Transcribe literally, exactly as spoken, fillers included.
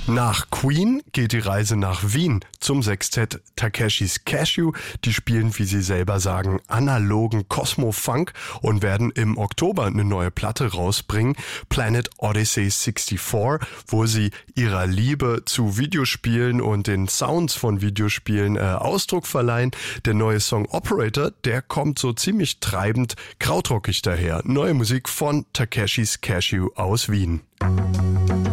Nach Queen geht die Reise nach Wien zum Sextett Takeshis Cashew. Die spielen, wie sie selber sagen, analogen Cosmo-Funk und werden im Oktober eine neue Platte rausbringen, Planet Odyssey vierundsechzig, wo sie ihrer Liebe zu Videospielen und den Sounds von Videospielen äh, Ausdruck verleihen. Der neue Song Operator, der kommt so ziemlich treibend krautrockig daher. Neue Musik von Takeshis Cashew aus Wien.